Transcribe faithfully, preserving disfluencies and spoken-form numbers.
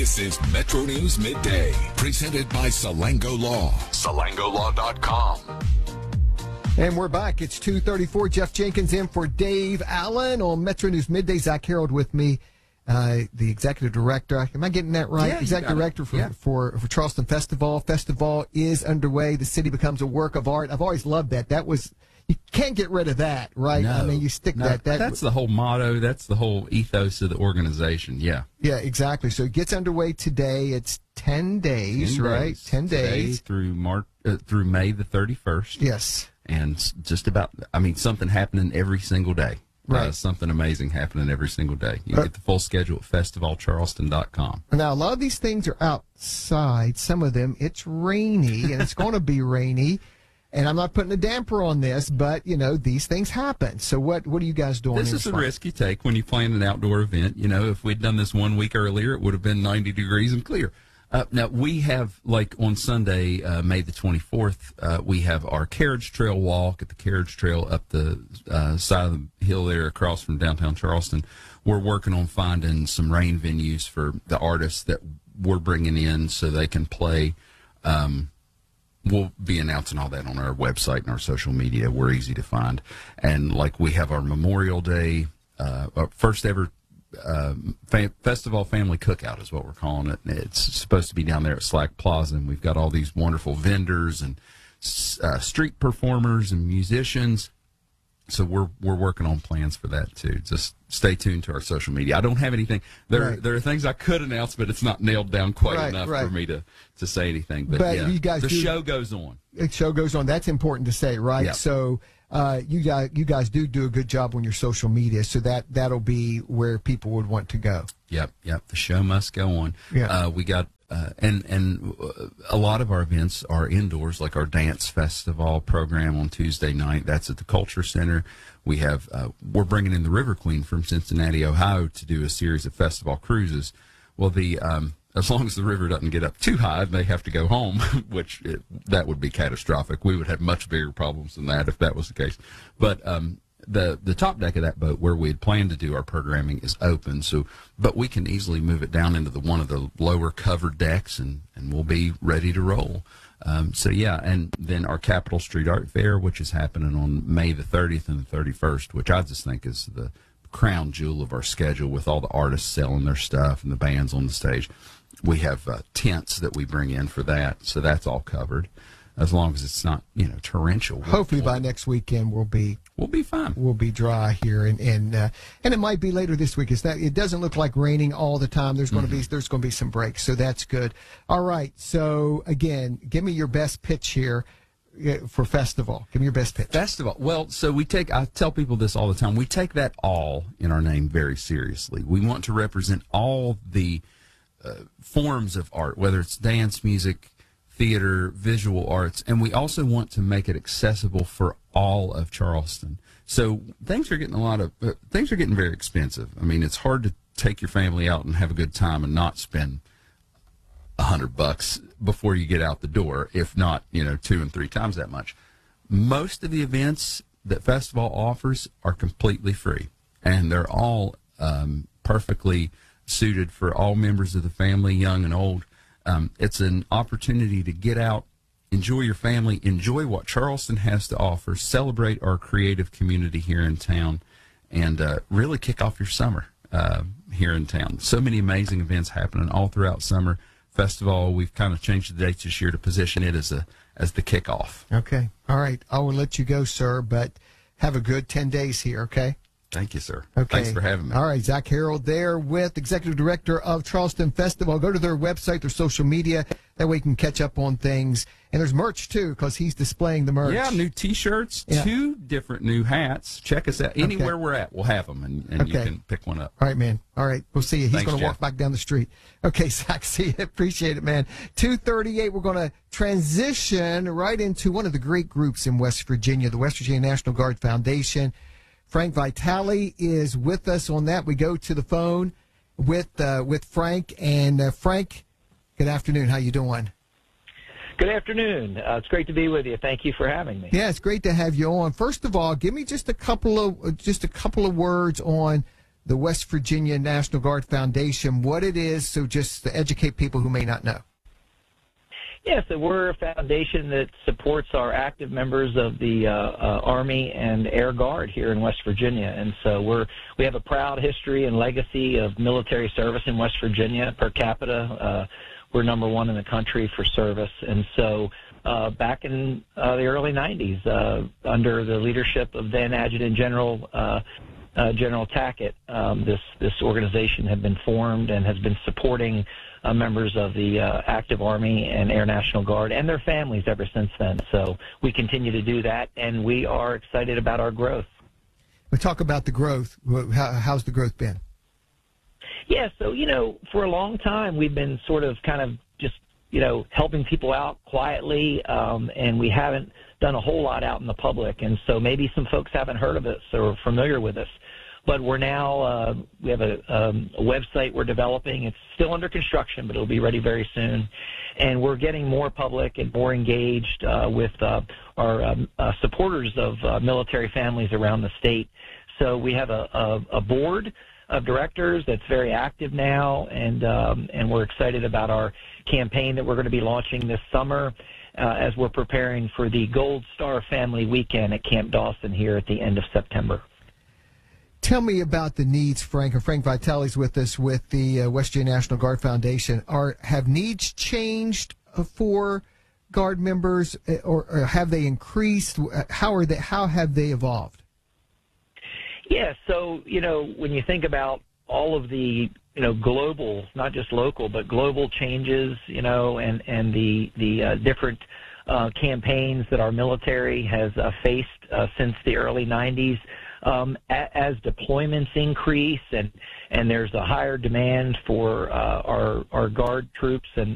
This is Metro News Midday, presented by Salango Law. Salango Law dot com. And we're back. It's two thirty-four. Jeff Jenkins in for Dave Allen on Metro News Midday. Zach Harold with me, uh, the executive director. Am I getting that right? Yeah, executive director for, yeah. for, for Charleston Festival. Festival is underway. The city becomes a work of art. I've always loved that. That was, you can't get rid of that, right? No, I mean, you stick no, that. that. That's the whole motto. That's the whole ethos of the organization. Yeah. Yeah, exactly. So it gets underway today. It's ten days, ten right? days. ten Today days. through March, uh, through May the thirty-first. Yes. And s- just about, I mean, something happening every single day. Right. Uh, something amazing happening every single day. You Uh, can get the full schedule at festival charleston dot com. Now, a lot of these things are outside. Some of them, it's rainy, and it's going to be rainy. And I'm not putting a damper on this, but, you know, these things happen. So what what are you guys doing? This in is a response? risk you take when you plan an outdoor event. You know, if we'd done this one week earlier, it would have been ninety degrees and clear. Uh, now, we have, like on Sunday, uh, May the twenty-fourth, uh, we have our carriage trail walk at the carriage trail up the uh, side of the hill there across from downtown Charleston. We're working on finding some rain venues for the artists that we're bringing in so they can play. Um, we'll be announcing all that on our website and our social media. We're easy to find. And like we have our Memorial Day, uh, our first ever uh, fa- festival family cookout is what we're calling it. It's supposed to be down there at Slack Plaza, and we've got all these wonderful vendors and uh, street performers and musicians. So we're we're working on plans for that too. Just stay tuned to our social media. I don't have anything. There Right. there are things I could announce, but it's not nailed down quite Right, enough right. for me to, to say anything. But, But yeah, you guys the do- show goes on. The show goes on. That's important to say, right? Yeah. So uh, you guys, you guys do do a good job on your social media, so that that'll be where people would want to go. Yep, yep. The show must go on. Yeah. Uh, we got uh, and and uh, a lot of our events are indoors, like our dance festival program on Tuesday night. That's at the Culture Center. We have uh, we're bringing in the River Queen from Cincinnati, Ohio, to do a series of festival cruises. Well, the um, as long as the river doesn't get up too high, they have to go home, which it, that would be catastrophic. We would have much bigger problems than that if that was the case. But um, the the top deck of that boat, where we had planned to do our programming, is open. So, but we can easily move it down into the one of the lower covered decks, and, and we'll be ready to roll. Um, so yeah, and then our Capitol Street Art Fair, which is happening on May the thirtieth and the thirty-first, which I just think is the crown jewel of our schedule, with all the artists selling their stuff and the bands on the stage. We have uh, tents that we bring in for that, so that's all covered, as long as it's not, you know, torrential. Hopefully by next weekend we'll be we'll be fine. we'll be dry here, and and uh, and it might be later this week. It's not, it doesn't look like raining all the time. There's going to be there's going to be some breaks, so that's good. All right, so again, give me your best pitch here uh, for festival. Give me your best pitch. Festival. Well, so we take, I tell people this all the time, we take that all in our name very seriously. We want to represent all the uh, forms of art, whether it's dance, music, theater, visual arts, and we also want to make it accessible for all of Charleston. So things are getting a lot of, uh, things are getting very expensive. I mean, it's hard to take your family out and have a good time and not spend a hundred bucks before you get out the door, if not, you know, two and three times that much. Most of the events that Festival offers are completely free, and they're all um, perfectly suited for all members of the family, young and old. Um, it's an opportunity to get out, enjoy your family, enjoy what Charleston has to offer, celebrate our creative community here in town, and uh, really kick off your summer uh, here in town. So many amazing events happening all throughout summer. Festival, we've kind of changed the dates this year to position it as a as the kickoff. Okay. All right. I will let you go, sir, but have a good ten days here, okay? Thank you, sir. Okay. Thanks for having me. All right. Zach Harold there with Executive Director of Charleston Festival. Go to their website, their social media. That way you can catch up on things. And there's merch, too, because he's displaying the merch. Yeah, new T-shirts, Yeah. two different new hats. Check us out. Anywhere we're at, we'll have them, and, and you Okay. can pick one up. All right, man. All right. We'll see you. He's Thanks, going to walk Jeff. back down the street. Okay, Zach, see you. Appreciate it, man. two thirty-eight, we're going to transition right into one of the great groups in West Virginia, the West Virginia National Guard Foundation. Frank Vitale is with us on that. We go to the phone with uh, with Frank. And uh, Frank, good afternoon. How you doing? Good afternoon. Uh, it's great to be with you. Thank you for having me. Yeah, it's great to have you on. First of all, give me just a couple of just a couple of words on the West Virginia National Guard Foundation, what it is, so just to educate people who may not know. Yeah, so we're a foundation that supports our active members of the uh, uh, Army and Air Guard here in West Virginia, and so we're we have a proud history and legacy of military service in West Virginia. Per capita, uh, we're number one in the country for service, and so uh, back in uh, the early nineties, uh, under the leadership of then Adjutant General uh, uh, General Tackett, um, this this organization had been formed and has been supporting Uh, members of the uh, active Army and Air National Guard and their families ever since then. So we continue to do that, and we are excited about our growth. We talk about the growth. How, how's the growth been? Yeah, so, you know, for a long time we've been sort of kind of just, you know, helping people out quietly, um, and we haven't done a whole lot out in the public. And so maybe some folks haven't heard of us or are familiar with us. But we're now, uh, we have a, um, a website we're developing. It's still under construction, but it'll be ready very soon. And we're getting more public and more engaged uh, with uh, our um, uh, supporters of uh, military families around the state. So we have a, a, a board of directors that's very active now, and, um, and we're excited about our campaign that we're going to be launching this summer uh, as we're preparing for the Gold Star Family Weekend at Camp Dawson here at the end of September. Tell me about the needs, Frank. And Frank Vitale's with us with the uh, West Virginia National Guard Foundation. Are have needs changed uh, for Guard members, uh, or, or have they increased? How are they? How have they evolved? Yeah, so you know, when you think about all of the you know global, not just local, but global changes, you know, and and the the uh, different uh, campaigns that our military has uh, faced uh, since the early nineties. Um, as deployments increase and, and there's a higher demand for uh, our, our Guard troops and,